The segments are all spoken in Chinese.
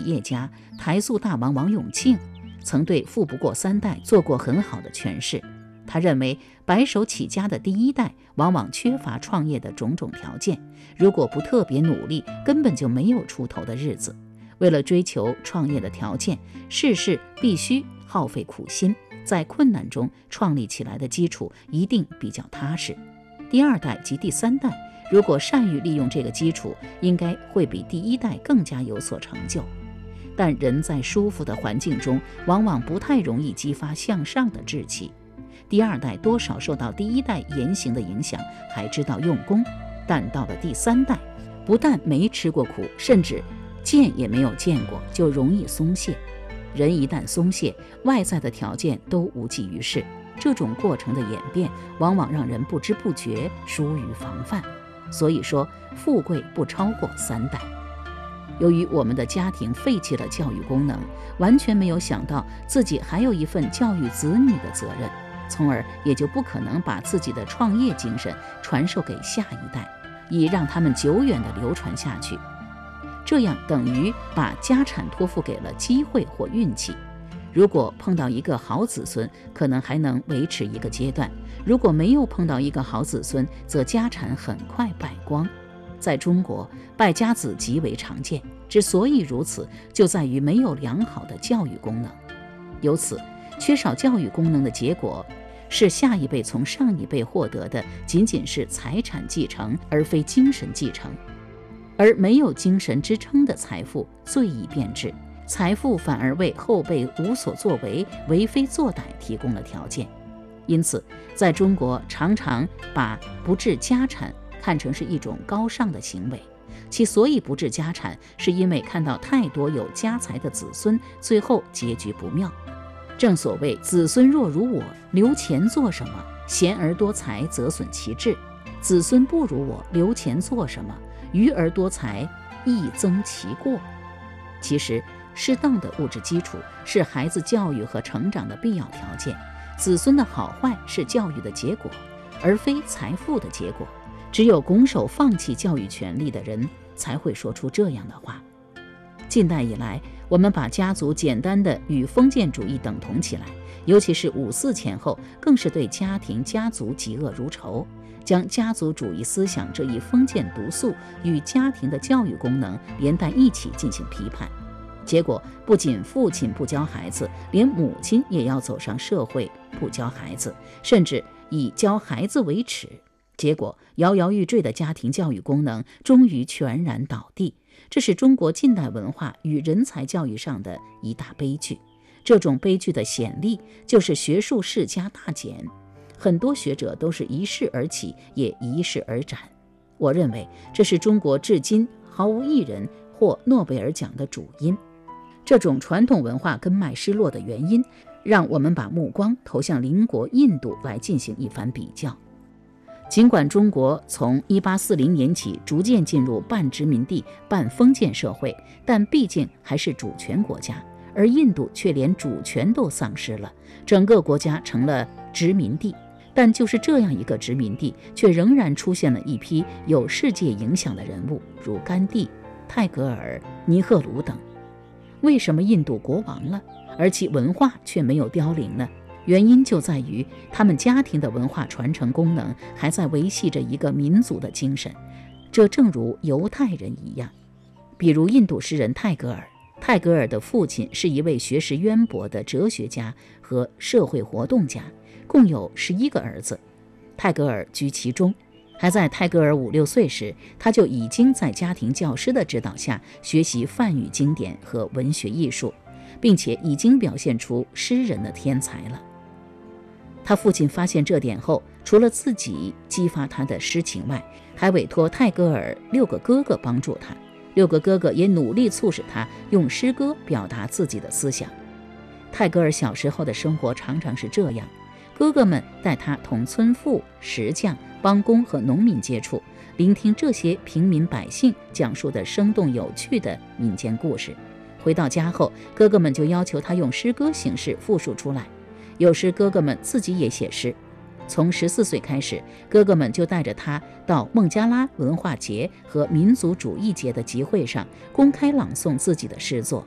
业家、台塑大王王永庆曾对富不过三代做过很好的诠释。他认为白手起家的第一代往往缺乏创业的种种条件，如果不特别努力，根本就没有出头的日子。为了追求创业的条件，事事必须耗费苦心，在困难中创立起来的基础一定比较踏实。第二代及第三代如果善于利用这个基础，应该会比第一代更加有所成就。但人在舒服的环境中，往往不太容易激发向上的志气。第二代多少受到第一代言行的影响，还知道用功，但到了第三代，不但没吃过苦，甚至见也没有见过，就容易松懈。人一旦松懈，外在的条件都无济于事。这种过程的演变，往往让人不知不觉疏于防范。所以说，富贵不超过三代。由于我们的家庭废弃了教育功能，完全没有想到自己还有一份教育子女的责任，从而也就不可能把自己的创业精神传授给下一代，以让他们久远地流传下去。这样等于把家产托付给了机会或运气。如果碰到一个好子孙，可能还能维持一个阶段；如果没有碰到一个好子孙，则家产很快败光。在中国，败家子极为常见，之所以如此，就在于没有良好的教育功能。由此，缺少教育功能的结果是下一辈从上一辈获得的仅仅是财产继承，而非精神继承。而没有精神支撑的财富最易变质，财富反而为后辈无所作为、为非作歹提供了条件。因此，在中国常常把不置家产看成是一种高尚的行为，其所以不置家产，是因为看到太多有家财的子孙最后结局不妙。正所谓子孙若如我，留钱做什么？贤而多财，则损其志。子孙不如我，留钱做什么？愚而多财，亦增其过。其实，适当的物质基础是孩子教育和成长的必要条件，子孙的好坏是教育的结果，而非财富的结果。只有拱手放弃教育权利的人，才会说出这样的话。近代以来，我们把家族简单的与封建主义等同起来，尤其是5·4前后，更是对家庭家族嫉恶如仇，将家族主义思想这一封建毒素与家庭的教育功能连带一起进行批判。结果不仅父亲不教孩子，连母亲也要走上社会不教孩子，甚至以教孩子为耻。结果摇摇欲坠的家庭教育功能终于全然倒地，这是中国近代文化与人才教育上的一大悲剧。这种悲剧的显例就是学术世家大减，很多学者都是一世而起，也一世而斩。我认为这是中国至今毫无一人获诺贝尔奖的主因。这种传统文化根脉失落的原因，让我们把目光投向邻国印度来进行一番比较。尽管中国从1840年起逐渐进入半殖民地半封建社会，但毕竟还是主权国家，而印度却连主权都丧失了，整个国家成了殖民地。但就是这样一个殖民地，却仍然出现了一批有世界影响的人物，如甘地、泰戈尔、尼赫鲁等。为什么印度国亡了，而其文化却没有凋零呢？原因就在于他们家庭的文化传承功能还在维系着一个民族的精神，这正如犹太人一样。比如印度诗人泰戈尔，泰戈尔的父亲是一位学识渊博的哲学家和社会活动家，共有11个儿子，泰戈尔居其中。还在泰戈尔5、6岁时，他就已经在家庭教师的指导下学习梵语经典和文学艺术，并且已经表现出诗人的天才了。他父亲发现这点后，除了自己激发他的诗情外，还委托泰戈尔6个哥哥帮助他，6个哥哥也努力促使他用诗歌表达自己的思想。泰戈尔小时候的生活常常是这样，哥哥们带他同村妇、石匠、帮工和农民接触，聆听这些平民百姓讲述的生动有趣的民间故事。回到家后，哥哥们就要求他用诗歌形式复述出来，有时哥哥们自己也写诗。从14岁开始，哥哥们就带着他到孟加拉文化节和民族主义节的集会上公开朗诵自己的诗作。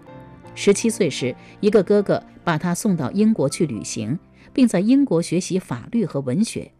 17岁时，一个哥哥把他送到英国去旅行，并在英国学习法律和文学。